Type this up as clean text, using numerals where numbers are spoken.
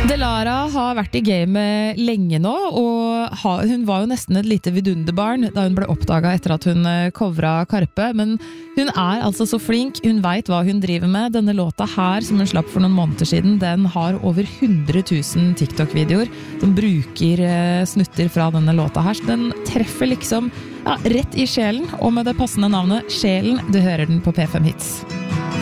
Delara har vært i gamet lenge nå, og hun var jo nesten et lite vidunderbarn da hun ble oppdaget etter at hun covret Karpe, men hun altså så flink, hun vet hva hun driver med. Denne låta her, som hun slapp for noen måneder siden, den har over 100 000 TikTok-videoer som bruker snutter fra denne låta her, så den treffer liksom rett i sjelen, og med det passende navnet Sjelen, du hører den på P5 Hits.